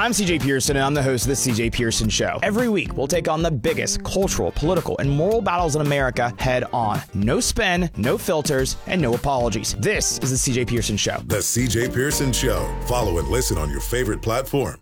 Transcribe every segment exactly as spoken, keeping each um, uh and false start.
I'm C J Pearson, and I'm the host of The C J Pearson Show. Every week, we'll take on the biggest cultural, political, and moral battles in America head on. No spin, no filters, and no apologies. This is The C J Pearson Show. The C J Pearson Show. Follow and listen on your favorite platform.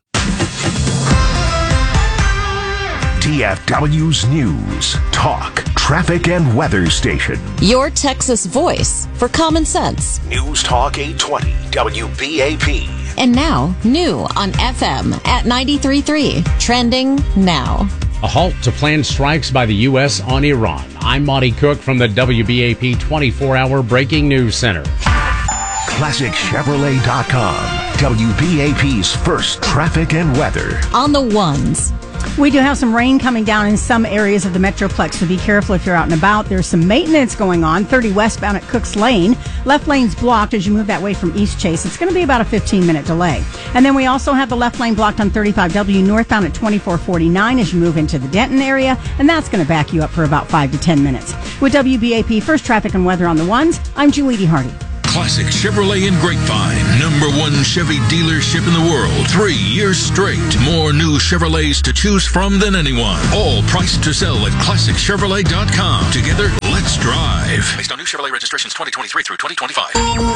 T F W's News, Talk, Traffic, and Weather Station. Your Texas voice for common sense. News Talk eight twenty, W B A P. And now, new on F M at ninety-three point three. Trending now. A halt to planned strikes by the U S on Iran. I'm Monty Cook from the W B A P twenty-four hour Breaking News Center. Classic Chevrolet dot com, W B A P's first traffic and weather. On the ones. We do have some rain coming down in some areas of the Metroplex, so be careful if you're out and about. There's some maintenance going on. thirty westbound at Cooks Lane. Left lane's blocked as you move that way from East Chase. It's going to be about a fifteen minute delay. And then we also have the left lane blocked on thirty-five W northbound at twenty-four forty-nine as you move into the Denton area, and that's going to back you up for about five to ten minutes. With W B A P First Traffic and Weather on the ones, I'm Julie D. Hardy. Classic Chevrolet in Grapevine, number one Chevy dealership in the world. Three years straight. More new Chevrolets to choose from than anyone. All priced to sell at Classic Chevrolet dot com. Together, let's drive. Based on new Chevrolet registrations twenty twenty-three through twenty twenty-five.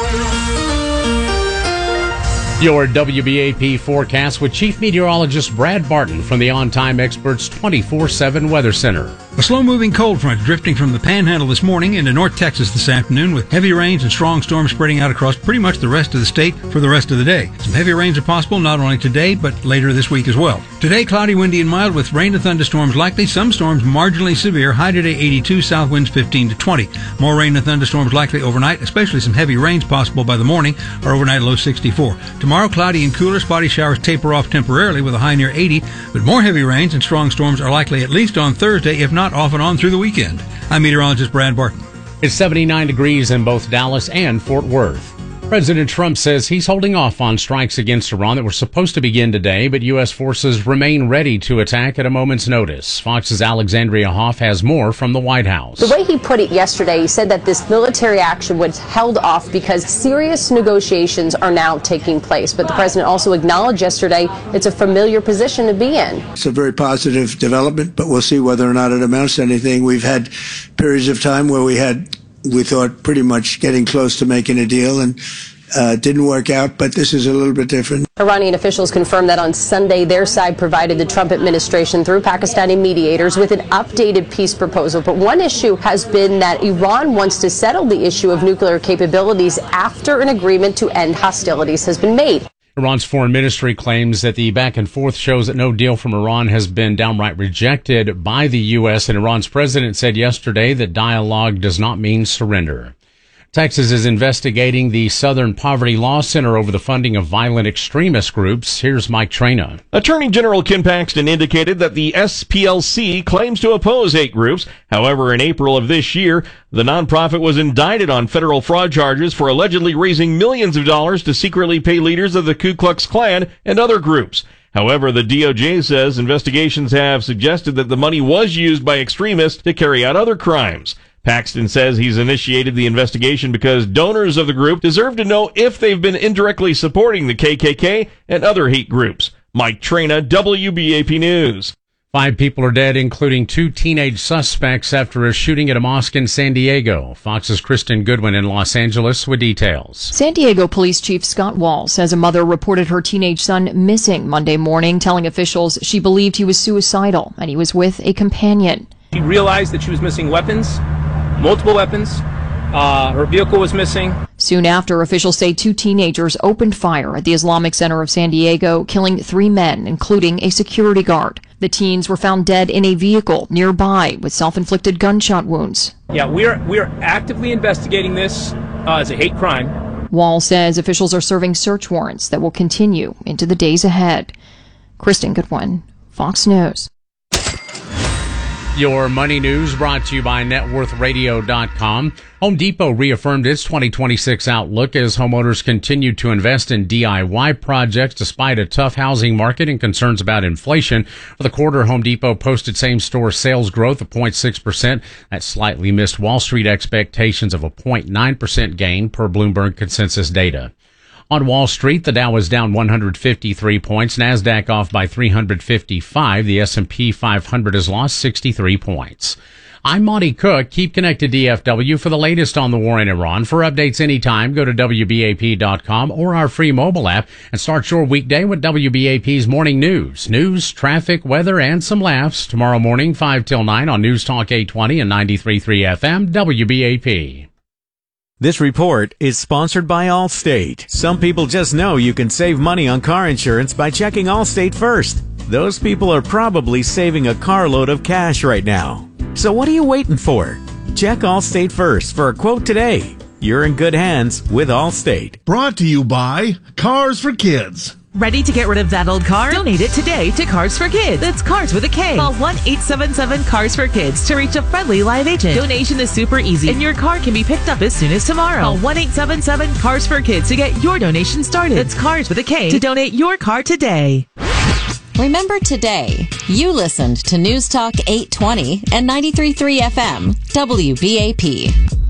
Your W B A P forecast with Chief Meteorologist Brad Barton from the On Time Experts twenty-four seven Weather Center. A slow-moving cold front drifting from the Panhandle this morning into North Texas this afternoon, with heavy rains and strong storms spreading out across pretty much the rest of the state for the rest of the day. Some heavy rains are possible not only today, but later this week as well. Today, cloudy, windy, and mild with rain and thunderstorms likely. Some storms marginally severe. High today eighty-two, south winds fifteen to twenty. More rain and thunderstorms likely overnight, especially some heavy rains possible by the morning. Our overnight low sixty-four. Tomorrow, cloudy and cooler. Spotty showers taper off temporarily with a high near eighty, but more heavy rains and strong storms are likely at least on Thursday, if not off and on through the weekend. I'm meteorologist Brad Barton. It's seventy-nine degrees in both Dallas and Fort Worth. President Trump says he's holding off on strikes against Iran that were supposed to begin today, but U S forces remain ready to attack at a moment's notice. Fox's Alexandria Hoff has more from the White House. The way he put it yesterday, he said that this military action was held off because serious negotiations are now taking place. But the president also acknowledged yesterday it's a familiar position to be in. It's a very positive development, but we'll see whether or not it amounts to anything. We've had periods of time where we had we thought pretty much getting close to making a deal, and uh, didn't work out, but this is a little bit different. Iranian officials confirmed that on Sunday their side provided the Trump administration through Pakistani mediators with an updated peace proposal. But one issue has been that Iran wants to settle the issue of nuclear capabilities after an agreement to end hostilities has been made. Iran's foreign ministry claims that the back and forth shows that no deal from Iran has been downright rejected by the U S, and Iran's president said yesterday that dialogue does not mean surrender. Texas is investigating the Southern Poverty Law Center over the funding of violent extremist groups. Here's Mike Trena. Attorney General Ken Paxton indicated that the S P L C claims to oppose hate groups. However, in April of this year, the nonprofit was indicted on federal fraud charges for allegedly raising millions of dollars to secretly pay leaders of the Ku Klux Klan and other groups. However, the D O J says investigations have suggested that the money was used by extremists to carry out other crimes. Paxton says he's initiated the investigation because donors of the group deserve to know if they've been indirectly supporting the K K K and other hate groups. Mike Trena, W B A P News. Five people are dead, including two teenage suspects after a shooting at a mosque in San Diego. Fox's Kristen Goodwin in Los Angeles with details. San Diego Police Chief Scott Wall says a mother reported her teenage son missing Monday morning, telling officials she believed he was suicidal and he was with a companion. She realized that she was missing weapons. Multiple weapons. Uh, her vehicle was missing. Soon after, officials say two teenagers opened fire at the Islamic Center of San Diego, killing three men, including a security guard. The teens were found dead in a vehicle nearby with self-inflicted gunshot wounds. Yeah, we are we are actively investigating this uh, as a hate crime. Wall says officials are serving search warrants that will continue into the days ahead. Kristen Goodwin, Fox News. Your money news brought to you by net worth radio dot com. Home Depot reaffirmed its twenty twenty-six outlook as homeowners continue to invest in D I Y projects despite a tough housing market and concerns about inflation. For the quarter, Home Depot posted same-store sales growth of zero point six percent. That slightly missed Wall Street expectations of a zero point nine percent gain per Bloomberg consensus data. On Wall Street, the Dow was down one hundred fifty-three points, NASDAQ off by three hundred fifty-five. The S and P five hundred has lost sixty-three points. I'm Monty Cook. Keep connected to D F W for the latest on the war in Iran. For updates anytime, go to W B A P dot com or our free mobile app and start your weekday with W B A P's morning news. News, traffic, weather, and some laughs tomorrow morning, five till nine on News Talk eight twenty and ninety-three point three F M, W B A P. This report is sponsored by Allstate. Some people just know you can save money on car insurance by checking Allstate first. Those people are probably saving a carload of cash right now. So what are you waiting for? Check Allstate first for a quote today. You're in good hands with Allstate. Brought to you by Cars for Kids. Ready to get rid of that old car? Donate it today to Cars for Kids. That's Cars with a K. Call one eight seven seven Cars for Kids to reach a friendly live agent. Donation is super easy, and your car can be picked up as soon as tomorrow. Call one eight seven seven Cars for Kids to get your donation started. That's Cars with a K to donate your car today. Remember today, you listened to News Talk eight twenty and ninety-three point three F M, W B A P.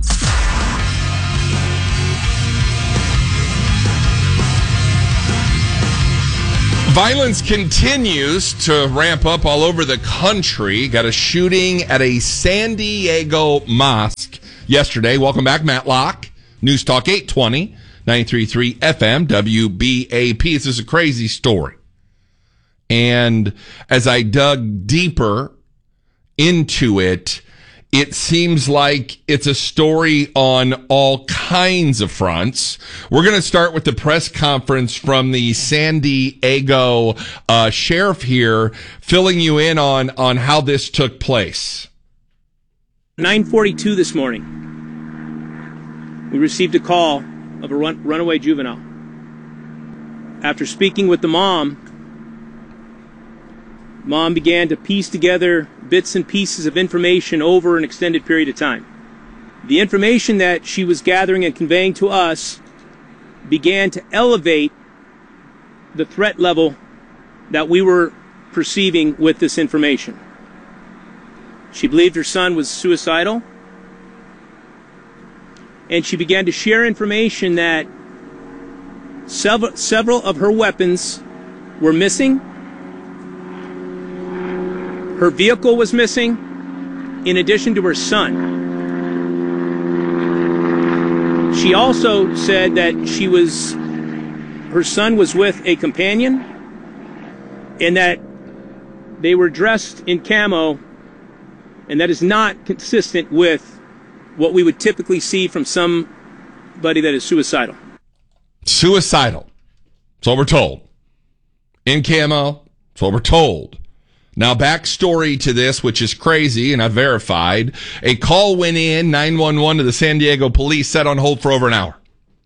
Violence continues to ramp up all over the country. Got a shooting at a San Diego mosque yesterday. Welcome back, Matt Locke. News Talk eight twenty, ninety-three point three F M, W B A P. This is a crazy story. And as I dug deeper into it, it seems like it's a story on all kinds of fronts. We're going to start with the press conference from the San Diego uh, sheriff here, filling you in on, on how this took place. nine forty-two this morning, we received a call of a run, runaway juvenile. After speaking with the mom, Mom began to piece together bits and pieces of information over an extended period of time. The information that she was gathering and conveying to us began to elevate the threat level that we were perceiving with this information. She believed her son was suicidal, and she began to share information that several, several of her weapons were missing. Her vehicle was missing, in addition to her son. She also said that she was, her son was with a companion, and that they were dressed in camo, and that is not consistent with what we would typically see from somebody that is suicidal. Suicidal. That's what we're told. In camo. That's what we're told. Now, backstory to this, which is crazy, and I verified, a call went in, nine one one to the San Diego police, set on hold for over an hour.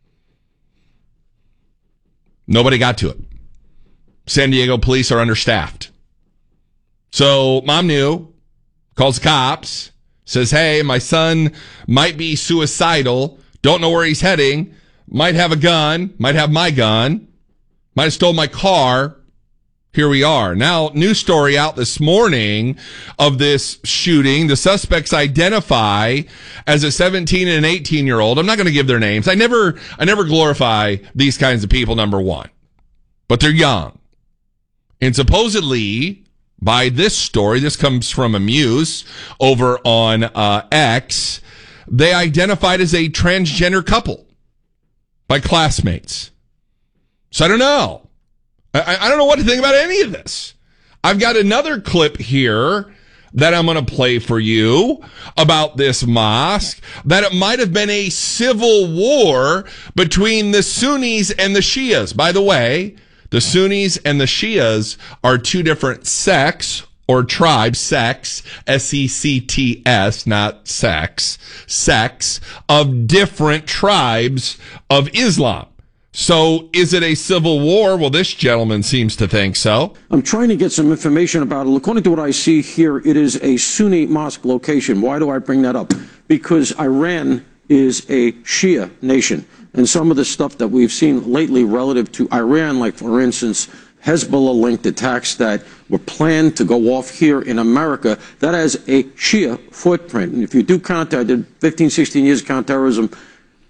Nobody got to it. San Diego police are understaffed. So, mom knew, calls the cops, says, hey, my son might be suicidal, don't know where he's heading, might have a gun, might have my gun, might have stole my car. Here we are. Now, news story out this morning of this shooting. The suspects identify as a seventeen and an eighteen year old. I'm not going to give their names. I never, I never glorify these kinds of people, number one, but they're young. And supposedly, by this story, this comes from Amuse over on uh, X, they identified as a transgender couple by classmates. So I don't know. I, I don't know what to think about any of this. I've got another clip here that I'm going to play for you about this mosque, that it might have been a civil war between the Sunnis and the Shias. By the way, the Sunnis and the Shias are two different sects or tribes, sects, S E C T S, not sex, sects of different tribes of Islam. So is it a civil war? Well, this gentleman seems to think so. I'm trying to get some information about it. According to what I see here, it is a Sunni mosque location. Why do I bring that up? Because Iran is a Shia nation. And some of the stuff that we've seen lately relative to Iran, like, for instance, Hezbollah-linked attacks that were planned to go off here in America, that has a Shia footprint. And if you do count, I did fifteen, sixteen years of counterterrorism.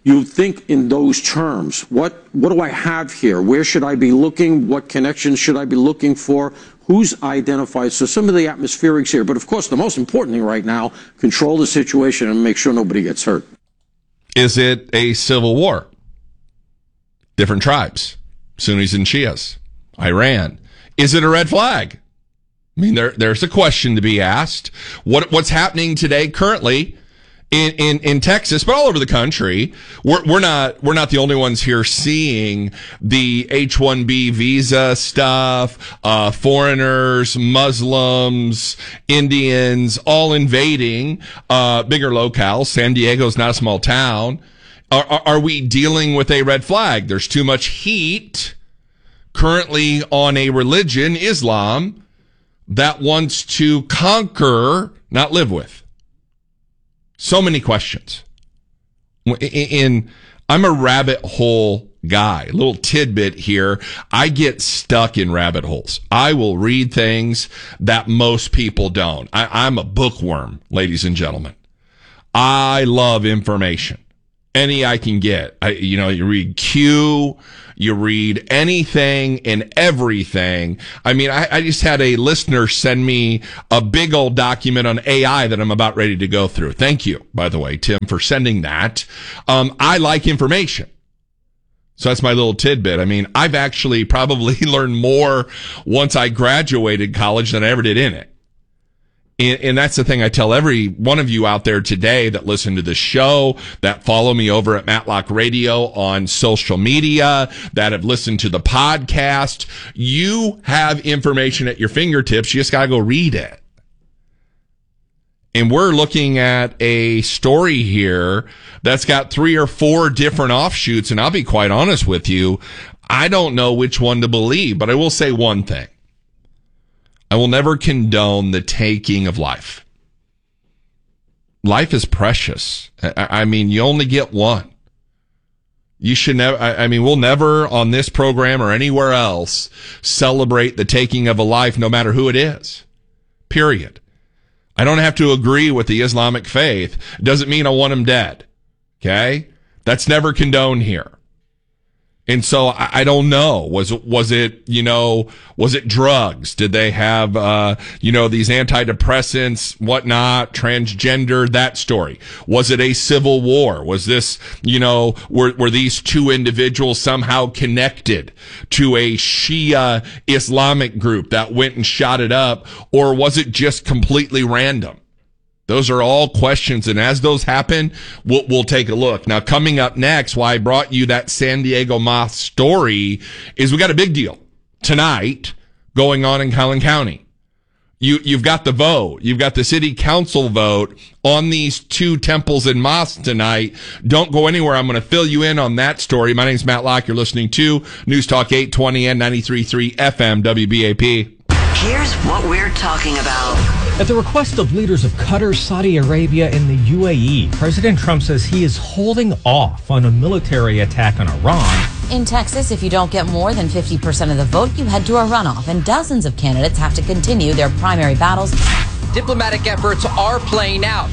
you think in those terms. What what do I have here? Where should I be looking? What connections should I be looking for? Who's identified? So some of the atmospherics here. But of course, the most important thing right now, control the situation and make sure nobody gets hurt. Is it a civil war? Different tribes, Sunnis and Shias, Iran. Is it a red flag? I mean, there there's a question to be asked. What what's happening today currently in, in, in Texas, but all over the country? We're we're not we're not the only ones here seeing the H one B visa stuff, uh, foreigners, Muslims, Indians, all invading uh, bigger locales. San Diego's not a small town. Are, are, are we dealing with a red flag? There's too much heat currently on a religion, Islam, that wants to conquer, not live with. So many questions. In, in I'm a rabbit hole guy. A little tidbit here. I get stuck in rabbit holes. I will read things that most people don't. I, I'm a bookworm, ladies and gentlemen. I love information. Any I can get. I, you know, you read Q, you read anything and everything. I mean, I, I just had a listener send me a big old document on A I that I'm about ready to go through. Thank you, by the way, Tim, for sending that. Um, I like information. So that's my little tidbit. I mean, I've actually probably learned more once I graduated college than I ever did in it. And, and that's the thing I tell every one of you out there today that listen to the show, that follow me over at Matlock Radio on social media, that have listened to the podcast. You have information at your fingertips. You just got to go read it. And we're looking at a story here that's got three or four different offshoots. And I'll be quite honest with you, I don't know which one to believe, but I will say one thing. I will never condone the taking of life. Life is precious. I, I mean, you only get one. You should never, I, I mean, we'll never on this program or anywhere else celebrate the taking of a life, no matter who it is. Period. I don't have to agree with the Islamic faith. It doesn't mean I want them dead. Okay? That's never condoned here. And so I, I don't know. Was it, was it, you know, was it drugs? Did they have, uh, you know, these antidepressants, whatnot, transgender, that story? Was it a civil war? Was this, you know, were, were these two individuals somehow connected to a Shia Islamic group that went and shot it up? Or was it just completely random? Those are all questions, and as those happen, we'll, we'll take a look. Now, coming up next, why I brought you that San Diego mosque story is we got a big deal tonight going on in Collin County. You, you've got the vote. You've got the city council vote on these two temples and mosques tonight. Don't go anywhere. I'm going to fill you in on that story. My name's Matt Locke. You're listening to News Talk eight twenty and ninety-three point three F M W B A P. Here's what we're talking about. At the request of leaders of Qatar, Saudi Arabia, and the U A E, President Trump says he is holding off on a military attack on Iran. In Texas, if you don't get more than fifty percent of the vote, you head to a runoff, and dozens of candidates have to continue their primary battles. Diplomatic efforts are playing out.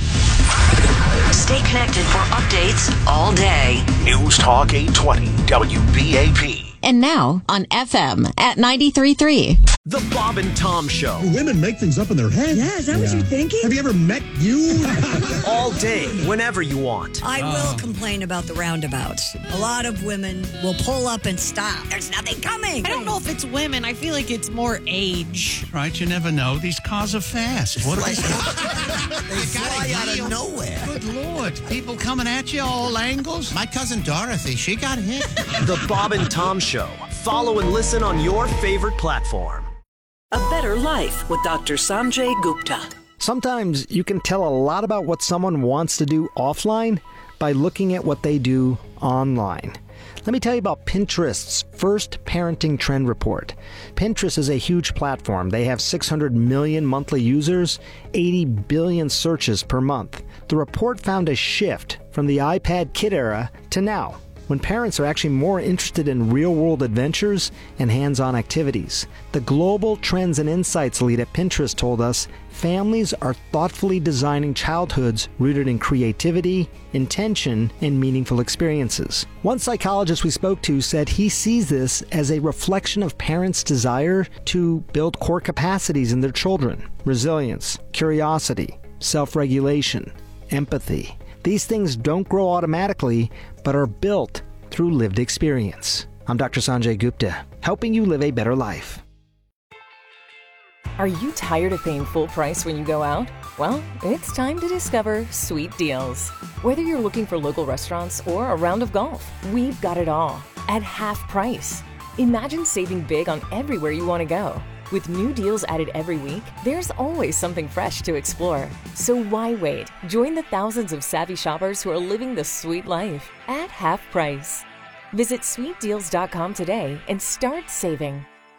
Stay connected for updates all day. News Talk eight twenty W B A P. And now on F M at ninety-three point three. The Bob and Tom Show. Women make things up in their head. Yeah, is that yeah. what you're thinking? Have you ever met you? All day, whenever you want. I oh. will complain about the roundabouts. A lot of women will pull up and stop. There's nothing coming. I don't know if it's women. I feel like it's more age. Right, you never know. These cars are fast. What are they? They fly out of nowhere. Good Lord. People coming at you all angles. My cousin Dorothy, she got hit. The Bob and Tom Show. Follow and listen on your favorite platform. A Better Life with Doctor Sanjay Gupta. Sometimes you can tell a lot about what someone wants to do offline by looking at what they do online. Let me tell you about Pinterest's first parenting trend report. Pinterest is a huge platform. They have six hundred million monthly users, eighty billion searches per month. The report found a shift from the iPad kid era to now. when parents are actually more interested in real-world adventures and hands-on activities. The Global Trends and Insights lead at Pinterest told us families are thoughtfully designing childhoods rooted in creativity, intention, and meaningful experiences. One psychologist we spoke to said he sees this as a reflection of parents' desire to build core capacities in their children: resilience, curiosity, self-regulation, empathy. These things don't grow automatically, but are built through lived experience. I'm Doctor Sanjay Gupta, helping you live a better life. Are you tired of paying full price when you go out? Well, it's time to discover Sweet Deals. Whether you're looking for local restaurants or a round of golf, we've got it all at half price. Imagine saving big on everywhere you want to go. With new deals added every week, there's always something fresh to explore. So why wait? Join the thousands of savvy shoppers who are living the sweet life at half price. Visit sweet deals dot com today and start saving.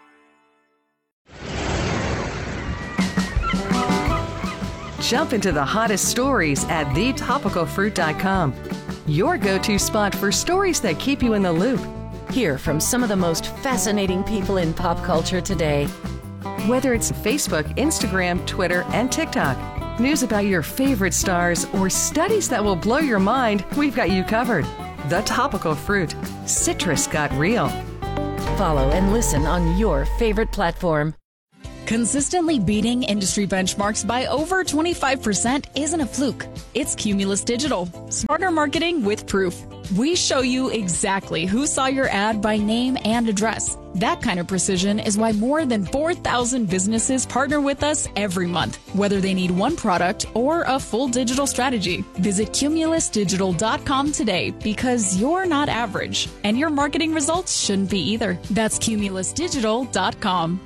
Jump into the hottest stories at the topical fruit dot com. Your go-to spot for stories that keep you in the loop. Hear from some of the most fascinating people in pop culture today. Whether it's Facebook, Instagram, Twitter, and TikTok, news about your favorite stars, or studies that will blow your mind, we've got you covered. The Topical Fruit. Citrus got real. Follow and listen on your favorite platform. Consistently beating industry benchmarks by over twenty-five percent isn't a fluke. It's Cumulus Digital. Smarter marketing with proof. We show you exactly who saw your ad by name and address. That kind of precision is why more than four thousand businesses partner with us every month, whether they need one product or a full digital strategy. Visit cumulus digital dot com today, because you're not average, and your marketing results shouldn't be either. That's cumulus digital dot com.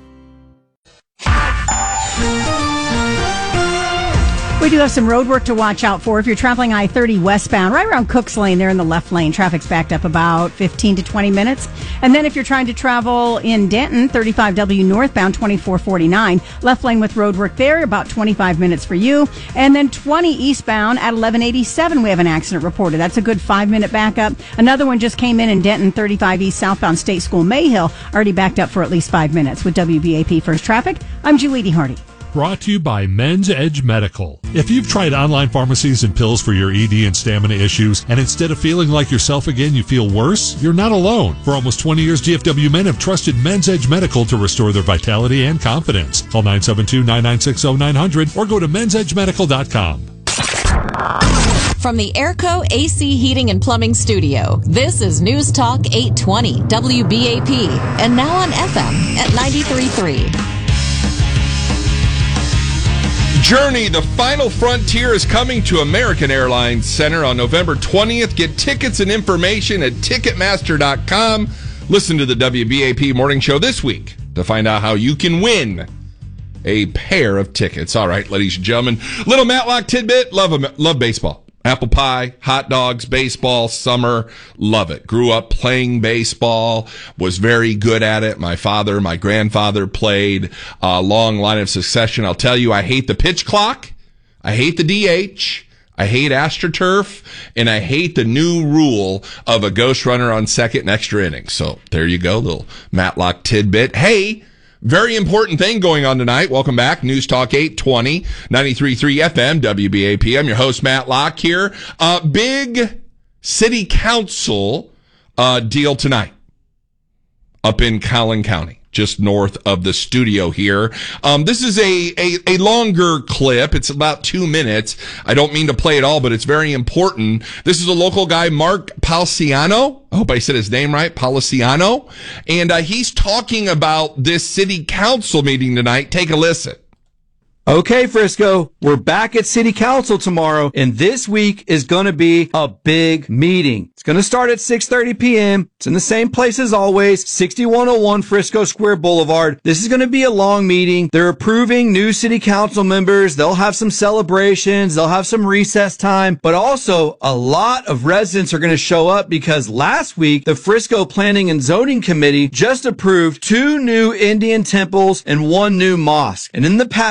We do have some road work to watch out for if you're traveling I thirty westbound, right around Cooks Lane there in the left lane. Traffic's backed up about fifteen to twenty minutes. And then if you're trying to travel in Denton, thirty-five W northbound, twenty-four forty-nine. Left lane with road work there, about twenty-five minutes for you. And then twenty eastbound at eleven eighty-seven, we have an accident reported. That's a good five-minute backup. Another one just came in in Denton, thirty-five east southbound State School, Mayhill, already backed up for at least five minutes. With W B A P First Traffic, I'm Julie Hardy. Brought to you by Men's Edge Medical. If you've tried online pharmacies and pills for your E D and stamina issues, and instead of feeling like yourself again, you feel worse, you're not alone. For almost twenty years, D F W men have trusted Men's Edge Medical to restore their vitality and confidence. Call nine seven two, nine nine six, zero nine zero zero or go to men's edge medical dot com. From the Airco A C Heating and Plumbing Studio, this is News Talk eight twenty W B A P, and now on F M at ninety-three point three. Journey, the final frontier, is coming to American Airlines Center on November twentieth. Get tickets and information at ticketmaster dot com. Listen to the W B A P Morning Show this week to find out how you can win a pair of tickets. All right, ladies and gentlemen, little Matlock tidbit. Love, love baseball. Apple pie, hot dogs, baseball, summer, love it. Grew up playing baseball, was very good at it. My father, my grandfather played a long line of succession. I'll tell you, I hate the pitch clock. I hate the D H. I hate AstroTurf, and I hate the new rule of a ghost runner on second and extra innings. So there you go, little Matlock tidbit. Hey, very important thing going on tonight. Welcome back. News Talk eight twenty, ninety-three point three F M, W B A P. I'm your host, Matt Locke here. Uh, big city council uh, deal tonight up in Collin County, just north of the studio here. Um, this is a, a, a longer clip. It's about two minutes. I don't mean to play it all, but it's very important. This is a local guy, Mark Palciano. I hope I said his name right, Palciano. And uh, he's talking about this city council meeting tonight. Take a listen. Okay, Frisco, we're back at City Council tomorrow, and this week is going to be a big meeting. It's going to start at six thirty p.m. It's in the same place as always, sixty-one oh one Frisco Square Boulevard. This is going to be a long meeting. They're approving new City Council members. They'll have some celebrations. They'll have some recess time, but also a lot of residents are going to show up because last week, the Frisco Planning and Zoning Committee just approved two new Indian temples and one new mosque. And in the past week,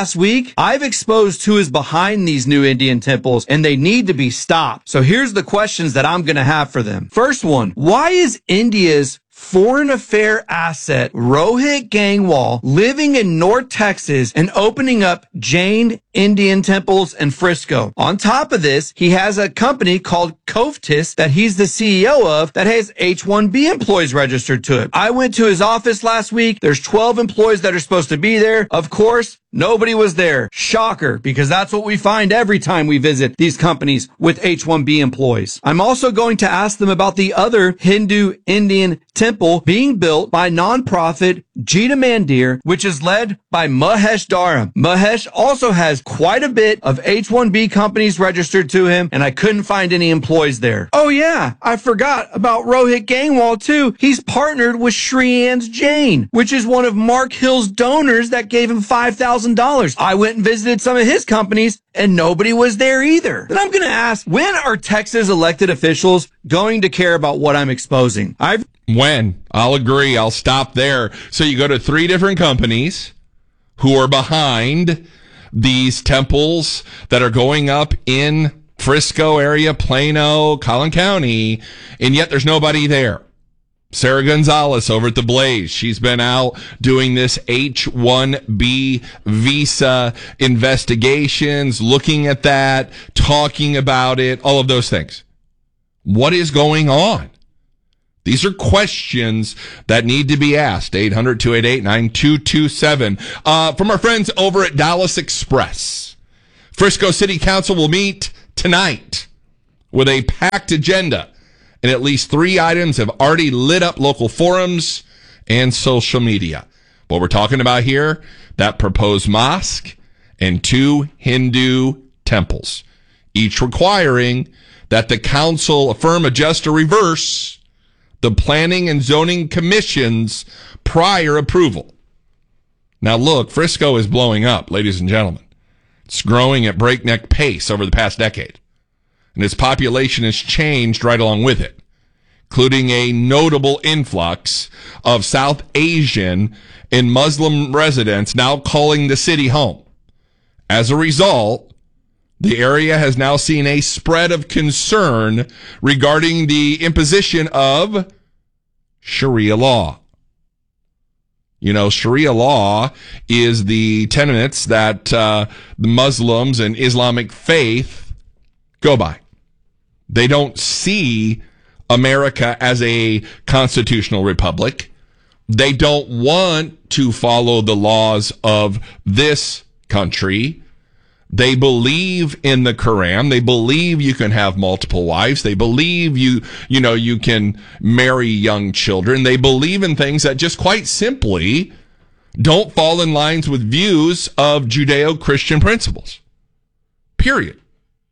week, I've exposed who is behind these new Indian temples, and they need to be stopped. So here's the questions that I'm going to have for them. First one, why is India's foreign affair asset Rohit Gangwal living in North Texas and opening up Jain Indian temples in Frisco? On top of this, he has a company called Coftis that he's the C E O of that has H one B employees registered to it. I went to his office last week. There's twelve employees that are supposed to be there. Of course, nobody was there. Shocker, because that's what we find every time we visit these companies with H one B employees. I'm also going to ask them about the other Hindu Indian temple being built by nonprofit Jita Mandir, which is led by Mahesh Dhara. Mahesh also has quite a bit of H one B companies registered to him, and I couldn't find any employees there. Oh yeah, I forgot about Rohit Gangwal too. He's partnered with Shreyan's Jain, which is one of Mark Hill's donors that gave him five thousand dollars. I went and visited some of his companies, and nobody was there either. Then I'm going to ask, when are Texas elected officials going to care about what I'm exposing? I've When? I'll agree. I'll stop there. So you go to three different companies who are behind these temples that are going up in Frisco area, Plano, Collin County, and yet there's nobody there. Sarah Gonzalez over at the Blaze. She's been out doing this H one B visa investigations, looking at that, talking about it, all of those things. What is going on? These are questions that need to be asked. eight hundred, two eight eight, nine two two seven. Uh, from our friends over at Dallas Express. Frisco City Council will meet tonight with a packed agenda. And at least three items have already lit up local forums and social media. What we're talking about here, that proposed mosque and two Hindu temples, each requiring that the council affirm, adjust, or reverse the Planning and Zoning Commission's prior approval. Now look, Frisco is blowing up, ladies and gentlemen. It's growing at breakneck pace over the past decade. And its population has changed right along with it, including a notable influx of South Asian and Muslim residents now calling the city home. As a result, the area has now seen a spread of concern regarding the imposition of Sharia law. You know, Sharia law is the tenets that uh, the Muslims and Islamic faith go by. They don't see America as a constitutional republic. They don't want to follow the laws of this country. They believe in the Quran. They believe you can have multiple wives. They believe you, you know, you can marry young children. They believe in things that just quite simply don't fall in lines with views of Judeo-Christian principles. Period.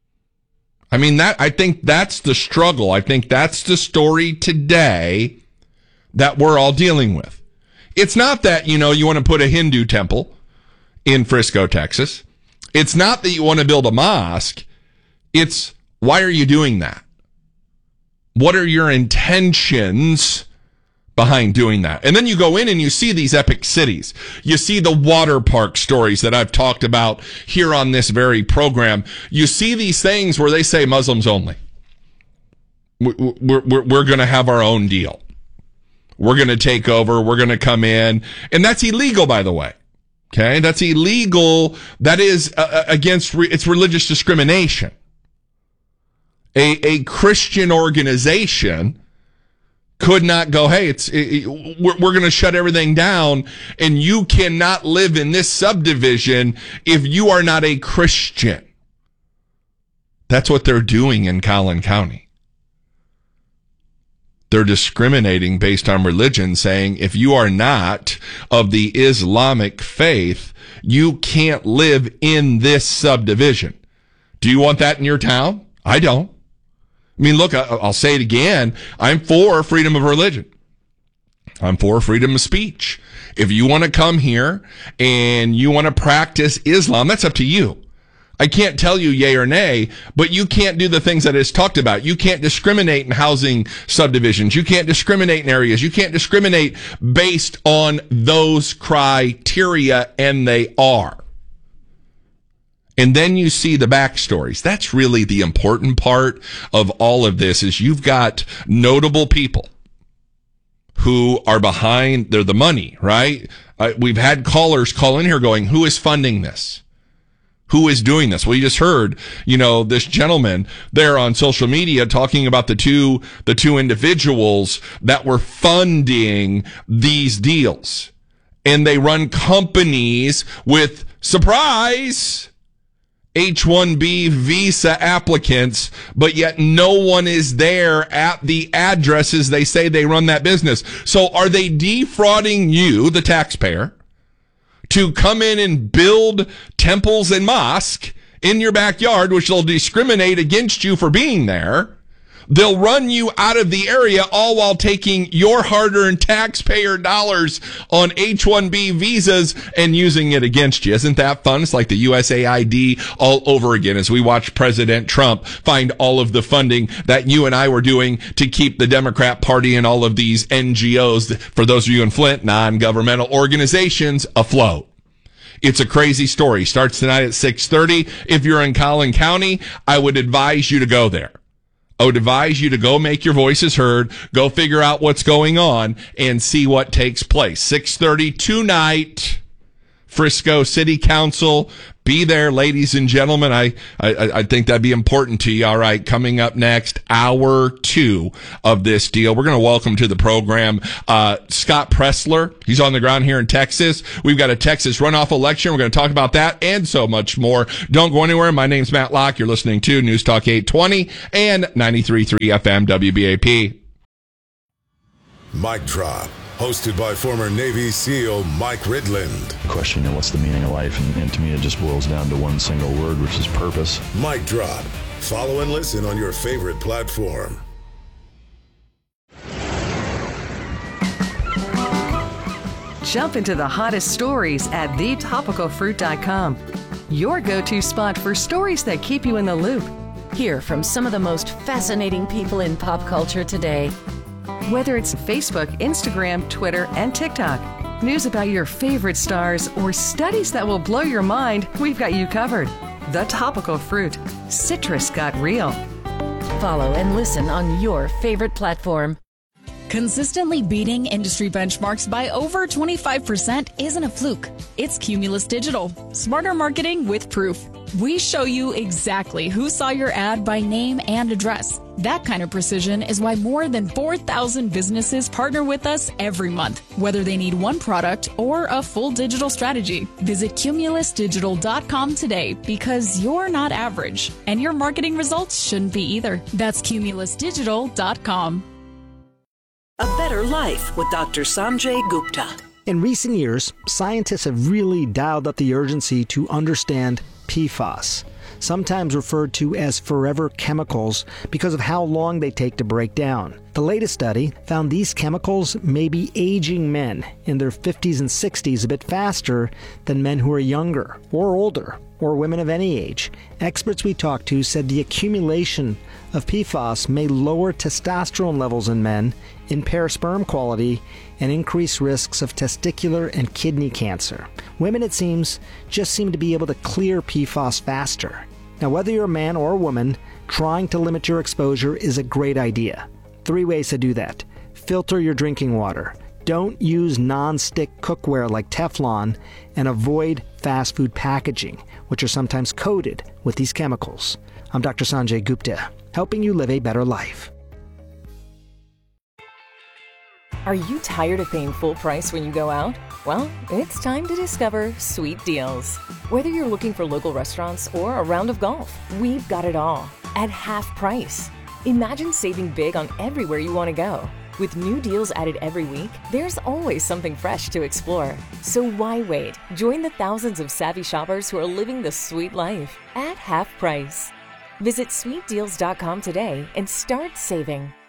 I mean, that, I think that's the struggle. I think that's the story today that we're all dealing with. It's not that, you know, you want to put a Hindu temple in Frisco, Texas. It's not that you want to build a mosque. It's, why are you doing that? What are your intentions behind doing that? And then you go in and you see these epic cities. You see the water park stories that I've talked about here on this very program. You see these things where they say Muslims only. We're, we're, we're going to have our own deal. We're going to take over. We're going to come in. And that's illegal, by the way. Okay, that's illegal. That is uh, against, re- it's religious discrimination. A, a Christian organization could not go, hey, it's, it, we're, we're going to shut everything down and you cannot live in this subdivision if you are not a Christian. That's what they're doing in Collin County. They're discriminating based on religion, saying if you are not of the Islamic faith, you can't live in this subdivision. Do you want that in your town? I don't. I mean, look, I'll say it again. I'm for freedom of religion. I'm for freedom of speech. If you want to come here and you want to practice Islam, that's up to you. I can't tell you yay or nay, but you can't do the things that is talked about. You can't discriminate in housing subdivisions. You can't discriminate in areas. You can't discriminate based on those criteria, and they are. And then you see the backstories. That's really the important part of all of this is you've got notable people who are behind, they're the money, right? Uh, we've had callers call in here going, who is funding this? Who is doing this? Well, you just heard, you know, this gentleman there on social media talking about the two, the two individuals that were funding these deals. And they run companies with, surprise, H one B visa applicants, but yet no one is there at the addresses they say they run that business. So are they defrauding you, the taxpayer, to come in and build temples and mosques in your backyard, which they'll discriminate against you for being there? They'll run you out of the area, all while taking your hard-earned taxpayer dollars on H one B visas and using it against you. Isn't that fun? It's like the U S A I D all over again as we watch President Trump find all of the funding that you and I were doing to keep the Democrat Party and all of these N G Os, for those of you in Flint, non-governmental organizations, afloat. It's a crazy story. Starts tonight at six thirty. If you're in Collin County, I would advise you to go there. I would advise you to go make your voices heard, go figure out what's going on, and see what takes place. six thirty tonight, Frisco City Council. Be there, ladies and gentlemen. I, I, I think that'd be important to you. All right, coming up next, hour two of this deal. We're going to welcome to the program uh Scott Pressler. He's on the ground here in Texas. We've got a Texas runoff election. We're going to talk about that and so much more. Don't go anywhere. My name's Matt Locke. You're listening to News Talk eight twenty and ninety-three point three F M W B A P. Mic Drop. Hosted by former Navy SEAL Mike Ridland. Question, you know, what's the meaning of life? And, and to me, it just boils down to one single word, which is purpose. Mic Drop. Follow and listen on your favorite platform. Jump into the hottest stories at the topical fruit dot com. Your go-to spot for stories that keep you in the loop. Hear from some of the most fascinating people in pop culture today. Whether it's Facebook, Instagram, Twitter, and TikTok, news about your favorite stars, or studies that will blow your mind, we've got you covered. The Topical Fruit. Citrus got real. Follow and listen on your favorite platform. Consistently beating industry benchmarks by over twenty-five percent isn't a fluke. It's Cumulus Digital. Smarter marketing with proof. We show you exactly who saw your ad by name and address. That kind of precision is why more than four thousand businesses partner with us every month, whether they need one product or a full digital strategy. Visit cumulus digital dot com today because you're not average, and your marketing results shouldn't be either. That's cumulus digital dot com. A Better Life with Doctor Sanjay Gupta. In recent years, scientists have really dialed up the urgency to understand P FAS, sometimes referred to as forever chemicals because of how long they take to break down. The latest study found these chemicals may be aging men in their fifties and sixties a bit faster than men who are younger or older, or women of any age. Experts we talked to said the accumulation of P FAS may lower testosterone levels in men, impair sperm quality, and increase risks of testicular and kidney cancer. Women, it seems, just seem to be able to clear P FAS faster. Now, whether you're a man or a woman, trying to limit your exposure is a great idea. Three ways to do that. Filter your drinking water. Don't use non-stick cookware like Teflon, and avoid fast food packaging, which are sometimes coated with these chemicals. I'm Doctor Sanjay Gupta, helping you live a better life. Are you tired of paying full price when you go out? Well, it's time to discover Sweet Deals. Whether you're looking for local restaurants or a round of golf, we've got it all at half price. Imagine saving big on everywhere you want to go. With new deals added every week, there's always something fresh to explore. So why wait? Join the thousands of savvy shoppers who are living the sweet life at half price. Visit sweet deals dot com today and start saving.